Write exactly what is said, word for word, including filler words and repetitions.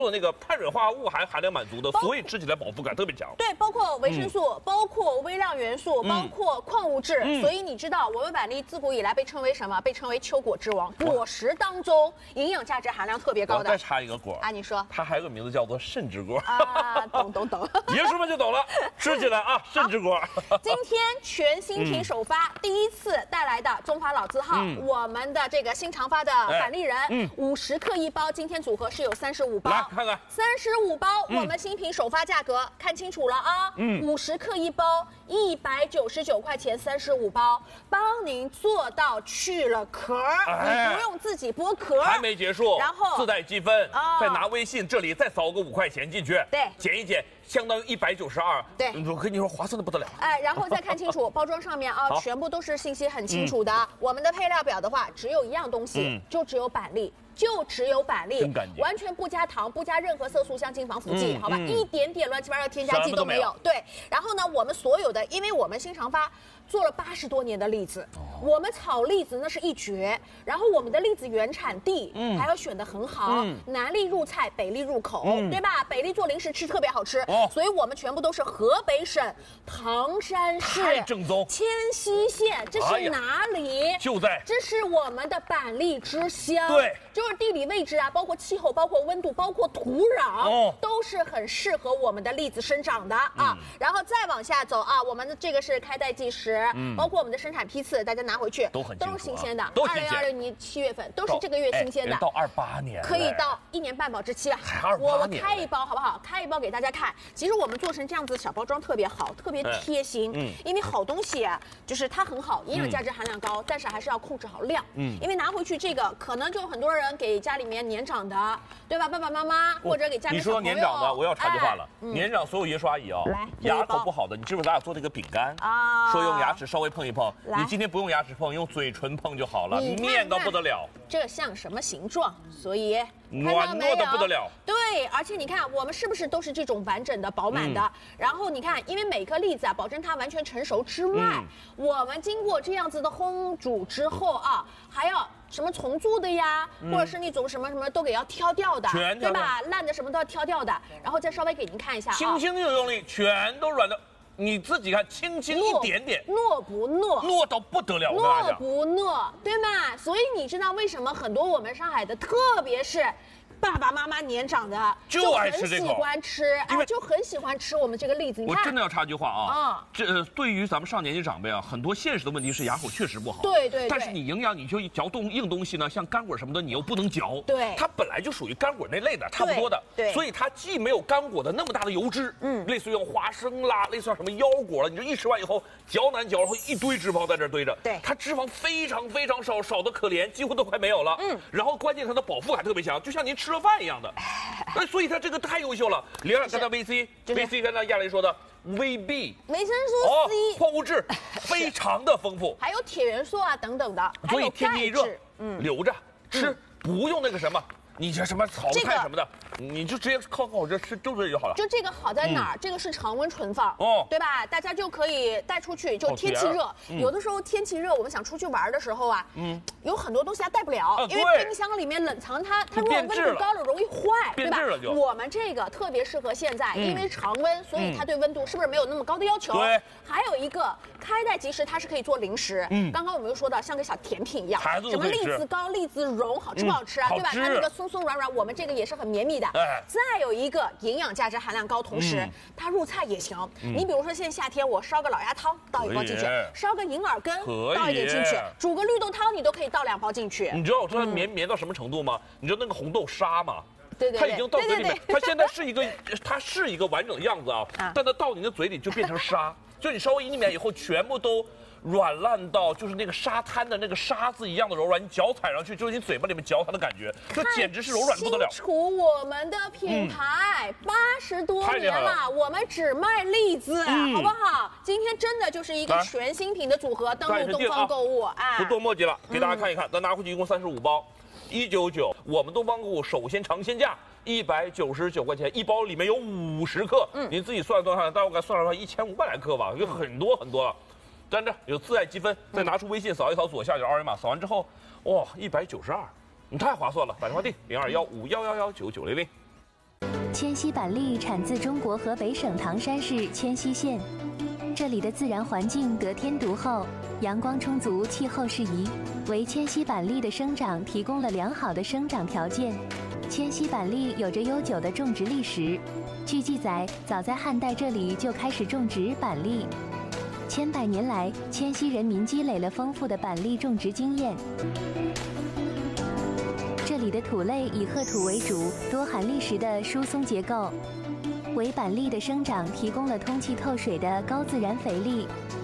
做那个碳水化合物还含量蛮足的，所以吃起来饱腹感特别强。 对，包括维生素，嗯、包括微量元素，嗯、包括矿物质。嗯、所以你知道，我们板栗自古以来被称为什么？被称为秋果之王，果实当中营养价值含量特别高的。 再插一个果啊，你说， 它还有个名字叫做肾之果啊，懂懂懂， 爷叔们就懂了，吃起来啊，肾之果。 今天全新品首发，嗯、第一次带来的中华老字号，嗯、我们的这个新常发的板栗仁，嗯，五十克一包，今天组合是有三十五包。 来看看， 三十五包，嗯、我们新品首发价格看清楚了啊，嗯，五十克一包，一百九十九块钱，三十五包，帮您做到去了壳，哎、你不用自己剥壳。 还没结束， 然后自带积分，哦、再拿微信这里再扫个五块钱进去， 对， 减一减。相当于一百九十二， 对， 我跟你说划算的不得了。 哎，然后再看清楚包装上面啊，全部都是信息很清楚的。嗯、我们的配料表的话，只有一样东西，嗯、就只有板栗。就只有板栗，完全不加糖，不加任何色素、香精、防腐剂，嗯、好吧，嗯、一点点乱七八糟的添加剂都没有。对，然后呢，我们所有的，因为我们新常发做了八十多年的栗子，哦、我们炒栗子那是一绝。然后我们的栗子原产地，嗯，还要选得很好，嗯、南栗入菜，北栗入口，嗯、对吧？北栗做零食吃特别好吃，哦、所以我们全部都是河北省唐山市太正宗迁西县，这是哪里？ 哎、就在， 这是我们的板栗之乡， 对。 就是地理位置啊，包括气候，包括温度，包括土壤，哦、都是很适合我们的栗子生长的啊。嗯、然后再往下走啊，我们的这个是开袋计时，嗯、包括我们的生产批次，大家拿回去都很都是新鲜的。 都二零二零年七月份都是这个月新鲜的， 哎、到二八年可以到一年半保质期了。我我开一包好不好？开一包给大家看。其实我们做成这样子小包装特别好，特别贴心。嗯，因为好东西啊，就是它很好，营养价值含量高，嗯、但是还是要控制好量。嗯，因为拿回去这个可能就很多人。给家里面年长的，对吧？爸爸妈妈或者给家里你说年长的，我要插句话了。 哎嗯、 年长所有爷叔阿姨啊，牙口不好的，你知不知道咱俩做这个饼干啊？说用牙齿稍微碰一碰，你今天不用牙齿碰，用嘴唇碰就好了，面到不得了。 这像什么形状？所以软糯的不得了。 对，而且你看我们是不是都是这种完整的、饱满的？嗯、然后你看，因为每颗栗子啊，保证它完全成熟之外，嗯、我们经过这样子的烘煮之后啊，还要。什么重做的呀，嗯、或者是那种什么什么都给要挑掉的， 全对吧？烂的什么都要挑掉的，然后再稍微给您看一下， 轻轻又用力，全都软的，你自己看，轻轻一点点， 糯不糯？ 糯到不得了， 糯不糯？对吗？所以你知道为什么很多我们上海的，特别是。爸爸妈妈年长的就爱吃这口， 喜欢吃，哎，就很喜欢吃我们这个栗子。 我真的要插句话啊，啊，这对于咱们上年纪长辈啊，很多现实的问题是牙口确实不好。 对对。 但是你营养，你就嚼东硬东西呢，像干果什么的，你又不能嚼。 对。 它本来就属于干果那类的，差不多的。 对。 所以它既没有干果的那么大的油脂，嗯，类似于用花生啦，类似于什么腰果了，你这一吃完以后，嚼完嚼完后一堆脂肪在这堆着。 对。 它脂肪非常非常少，少的可怜，几乎都快没有了。嗯。然后关键它的饱腹感特别强，就像您吃了饭一样的。哎，所以它这个太优秀了。连上刚才 V C，V C 刚才亚雷说的 V B， 维生素 C， 矿物质非常的丰富， 还有铁元素啊等等的， 所以天气一热，嗯，留着吃，不用那个什么。你这什么炒菜什么的，你就直接靠靠我这吃就这就好了。 就这个好在哪儿？这个是常温存放，哦，对吧？大家就可以带出去。就天气热，有的时候天气热，我们想出去玩的时候啊，嗯，有很多东西它带不了，因为冰箱里面冷藏它，它如果温度高了容易坏，对吧？我们这个特别适合现在，因为常温，所以它对温度是不是没有那么高的要求？ 对。 还有一个开袋即食，它是可以做零食。嗯。刚刚我们又说到像个小甜品一样，什么栗子糕、栗子蓉，好吃不好吃啊？对吧？它那个松松软软，我们这个也是很绵密的。哎。再有一个营养价值含量高，同时它入菜也行。你比如说现在夏天，我烧个老鸭汤倒一包进去，烧个银耳羹倒一点进去，煮个绿豆汤你都可以倒两包进去。 你知道我说它绵绵到什么程度吗？你知道那个红豆沙吗？ 对对， 它已经到嘴里面，它现在是一个，它是一个完整的样子啊，但它到你的嘴里就变成沙，就你稍微一拧以后，全部都软烂到就是那个沙滩的那个沙子一样的柔软，你脚踩上去就是你嘴巴里面嚼它的感觉，这简直是柔软不得了。 清楚我们的品牌八十多年了，我们只卖栗子，好不好？今天真的就是一个全新品的组合，登录东方购物，哎， 不多墨迹了，给大家看一看，咱拿回去一共三十五包。一九九，我们东方购物首先尝鲜价一百九十九块钱一包，里面有五十克，嗯，您自己算算看，大概算算一千五百来克吧，有很多很多了。粘着有自带积分，再拿出微信扫一扫左下角二维码，扫完之后，哇，一百九十二，你太划算了！打电话订零二幺五幺幺幺九九零零。 迁西板栗产自中国河北省唐山市迁西县，这里的自然环境得天独厚，阳光充足，气候适宜，为迁西板栗的生长提供了良好的生长条件。迁西板栗有着悠久的种植历史，据记载，早在汉代这里就开始种植板栗。千百年来，迁西人民积累了丰富的板栗种植经验。这里的土类以褐土为主，多含砾石的疏松结构，为板栗的生长提供了通气透水的高自然肥力。